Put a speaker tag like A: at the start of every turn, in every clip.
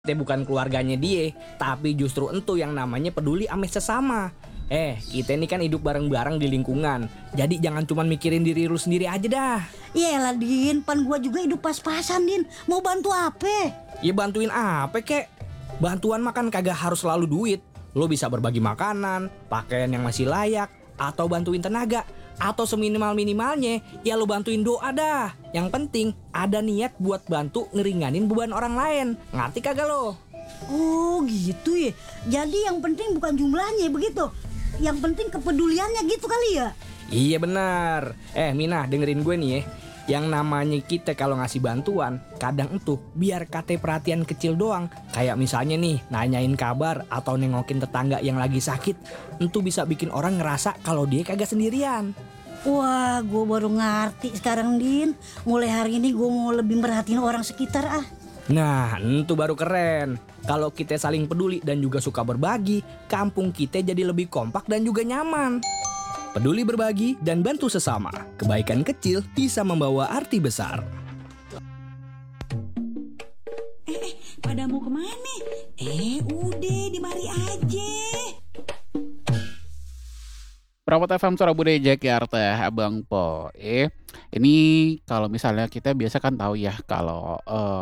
A: Kita bukan keluarganya dia, tapi justru entu yang namanya peduli ame sesama. Kita ini kan hidup bareng-bareng di lingkungan. Jadi jangan cuma mikirin diri lu sendiri aja dah.
B: Yaelah Din, pan gua juga hidup pas-pasan Din. Mau bantu apa?
A: Ya bantuin apa kek? Bantuan makan kagak harus selalu duit. Lo bisa berbagi makanan, pakaian yang masih layak, atau bantuin tenaga. Atau seminimal-minimalnya, ya lo bantuin doa dah. Yang penting ada niat buat bantu ngeringanin beban orang lain. Ngerti kagak lo?
B: Oh gitu ya. Jadi yang penting bukan jumlahnya begitu. Yang penting kepeduliannya gitu kali ya.
A: Iya benar. Mina dengerin gue nih ya. Yang namanya kita kalau ngasih bantuan, kadang itu biar kate perhatian kecil doang. Kayak misalnya nih, nanyain kabar atau nengokin tetangga yang lagi sakit. Itu bisa bikin orang ngerasa kalau dia kagak sendirian.
B: Wah, gue baru ngerti sekarang Din. Mulai hari ini gue mau lebih merhatiin orang sekitar ah.
A: Nah, itu baru keren. Kalau kita saling peduli dan juga suka berbagi, kampung kita jadi lebih kompak dan juga nyaman. Peduli berbagi dan bantu sesama. Kebaikan kecil bisa membawa arti besar.
C: Pada mau kemana? Udah di mari aja.
D: Perawat FM Suara Budaya Jakarta, Abang Po. Ini kalau misalnya kita biasa kan tahu ya kalau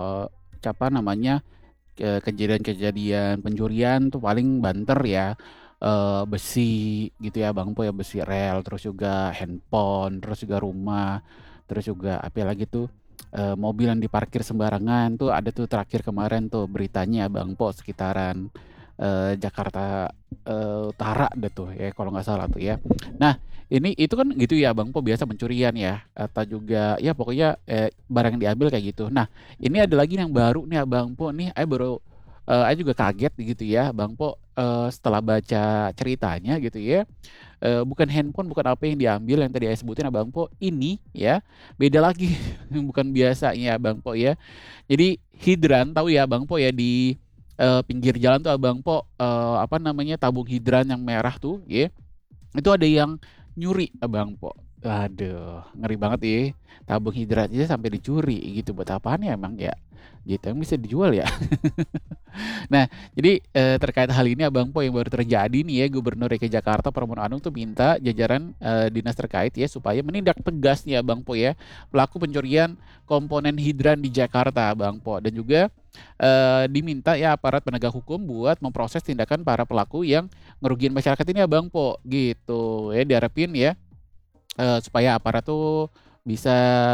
D: kejadian-kejadian pencurian tuh paling banter ya, besi gitu ya Bang Po ya, besi rel, terus juga handphone, terus juga rumah, terus juga apa lagi tuh, mobil yang diparkir sembarangan tuh ada tuh terakhir kemarin tuh beritanya Bang Po sekitaran Jakarta Utara deh tuh ya kalau nggak salah tuh ya. Nah itu kan gitu ya Bang Po biasa pencurian ya atau juga ya pokoknya barang yang diambil kayak gitu. Nah ini ada lagi yang baru nih Bang Po nih, Saya juga kaget gitu ya Bang Po setelah baca ceritanya gitu ya. Bukan handphone, bukan apa yang diambil yang tadi saya sebutin Abang Po, ini ya beda lagi bukan biasanya Bang Po ya. Jadi hidran tahu ya Bang Po ya di pinggir jalan tuh Abang Po, tabung hidran yang merah tuh ya, itu ada yang nyuri Abang Po. Aduh, ngeri banget ya, tabung hidran aja sampai dicuri gitu, buat apaan ya emang ya? Gitu, yang bisa dijual ya? Nah, jadi terkait hal ini Abang Po yang baru terjadi nih ya, Gubernur DKI Jakarta Pramono Anung tuh minta jajaran dinas terkait ya supaya menindak tegas nih Abang Po ya pelaku pencurian komponen hidran di Jakarta Abang Po, dan juga diminta ya aparat penegak hukum buat memproses tindakan para pelaku yang ngerugiin masyarakat ini Abang Po gitu ya, diharapin ya supaya aparat tuh bisa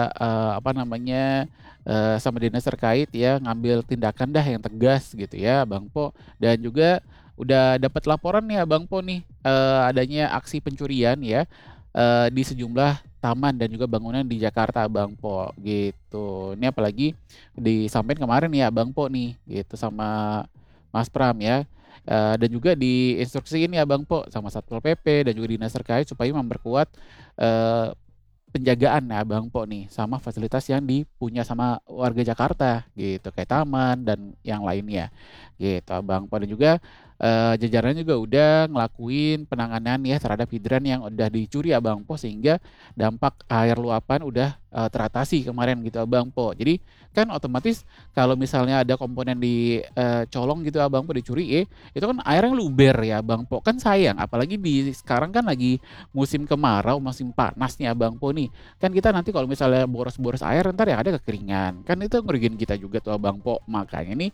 D: sama dinas terkait ya ngambil tindakan dah yang tegas gitu ya Bang Po, dan juga udah dapat laporan nih Bang Po nih adanya aksi pencurian ya di sejumlah taman dan juga bangunan di Jakarta Bang Po gitu. Ini apalagi disampaikan kemarin ya Bang Po nih gitu sama Mas Pram ya. Dan juga diinstruksiin ya Bang Po sama Satpol PP dan juga dinas terkait supaya memperkuat eh, penjagaan ya Bang Po nih sama fasilitas yang dipunya sama warga Jakarta gitu kayak taman dan yang lainnya gitu Bang Po, dan juga jajarannya juga udah ngelakuin penanganan ya terhadap hidran yang udah dicuri Abang Po sehingga dampak air luapan udah teratasi kemarin gitu Abang Po. Jadi kan otomatis kalau misalnya ada komponen di colong gitu Abang Po dicuri itu kan airnya luber ya Abang Po, kan sayang apalagi di sekarang kan lagi musim kemarau, musim panas nih Abang Po nih. Kan kita nanti kalau misalnya boros-boros air ntar yang ada kekeringan. Kan itu ngerugiin kita juga tuh Abang Po. Makanya nih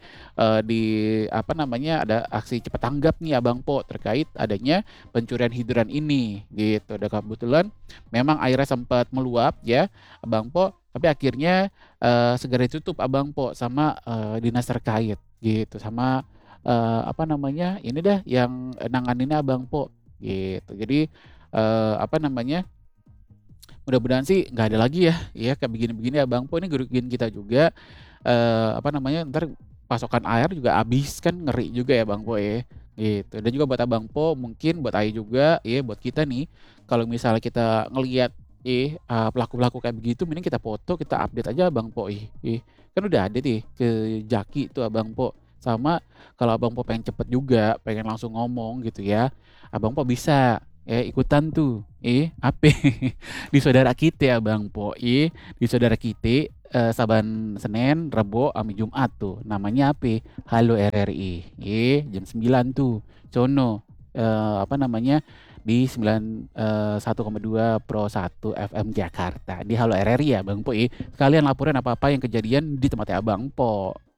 D: ada aksi cepat tanggap nih Abang Po terkait adanya pencurian hidran ini gitu. Dan kebetulan memang airnya sempat meluap ya Abang Po, tapi akhirnya segera ditutup Abang Po sama dinas terkait gitu, sama ini dah yang nanganinnya Abang Po gitu. Jadi mudah-mudahan sih nggak ada lagi ya kayak begini-begini Abang Po, ini ngerugiin kita juga ntar pasokan air juga habis kan, ngeri juga ya Bang Po ya gitu. Dan juga buat Abang Po mungkin buat Ayi juga ya, buat kita nih kalau misalnya kita ngelihat pelaku-pelaku kayak begitu mending kita foto, kita update aja Bang Po kan udah ada nih ke Jaki tuh Abang Po. Sama kalau Abang Po pengen cepet juga, pengen langsung ngomong gitu ya, Abang Po bisa ikutan tuh. Apa? Di saudara kita ya Bang Po. Di saudara kita saban Senin, Rebo, ami Jumat tuh. Namanya apa? Halo RRI. Jam 9 tuh. Sono apa namanya? Di 91,2 Pro 1 FM Jakarta. Di Halo RRI ya Bang Po. Sekalian laporin apa-apa yang kejadian di tempatnya Abang Po.